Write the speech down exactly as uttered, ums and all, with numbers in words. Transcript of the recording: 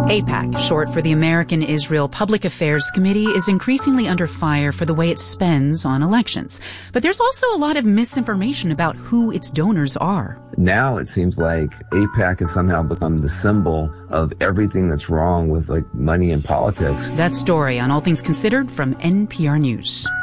AIPAC, short for the American Israel Public Affairs Committee, is increasingly under fire for the way it spends on elections. But there's also a lot of misinformation about who its donors are. Now it seems like AIPAC has somehow become the symbol of everything that's wrong with like money and politics. That story on All Things Considered from N P R News.